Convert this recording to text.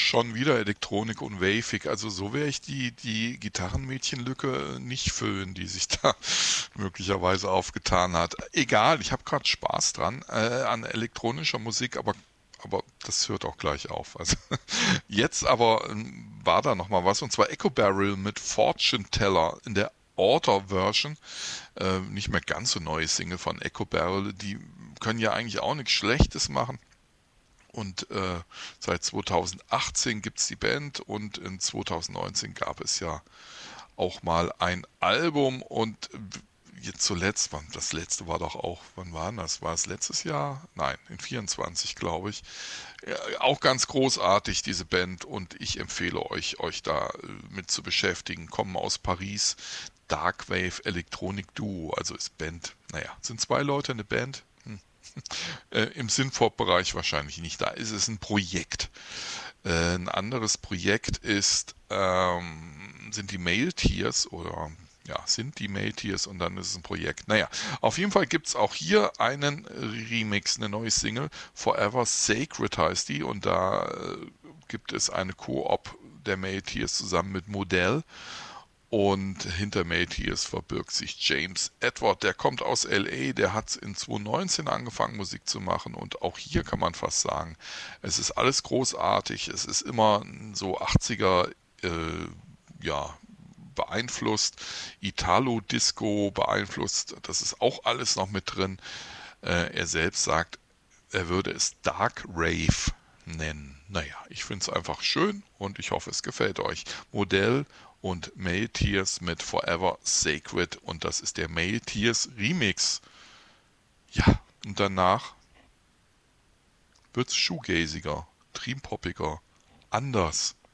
schon wieder Elektronik und Wavig. Also so werde ich die Gitarrenmädchenlücke nicht füllen, die sich da möglicherweise aufgetan hat. Egal, ich habe gerade Spaß dran an elektronischer Musik, aber das hört auch gleich auf. Also jetzt aber war da noch mal was, und zwar Echo Barrel mit Fortune Teller in der Order-Version. Nicht mehr ganz so neue Single von Echo Barrel. Die können ja eigentlich auch nichts Schlechtes machen. Und seit 2018 gibt es die Band, und in 2019 gab es ja auch mal ein Album, und jetzt zuletzt, das letzte war doch auch, wann war das? War es letztes Jahr? Nein, in 24 glaube ich. Auch ganz großartig, diese Band, und ich empfehle euch da mit zu beschäftigen. Kommen aus Paris, Darkwave Electronic Duo, also ist Band, naja, sind zwei Leute eine Band? Im Synthpop-Bereich wahrscheinlich nicht. Da ist es ein Projekt. Ein anderes Projekt sind die Male Tears, oder ja, sind die Male Tears, und dann ist es ein Projekt. Naja, auf jeden Fall gibt es auch hier einen Remix, eine neue Single. Forever Sacred heißt die, und da gibt es eine Koop der Male Tears zusammen mit Modell. Und hinter Matthias verbirgt sich James Edward, der kommt aus LA, der hat in 2019 angefangen Musik zu machen, und auch hier kann man fast sagen, es ist alles großartig, es ist immer so 80er, ja, beeinflusst, Italo-Disco beeinflusst, das ist auch alles noch mit drin. Er selbst sagt, er würde es Dark Rave nennen. Naja, ich finde es einfach schön, und ich hoffe, es gefällt euch. Modell und Male Tears mit Forever Sacred, und das ist der Male Tears Remix. Ja, und danach wird es shoegaziger, dreampoppiger, anders.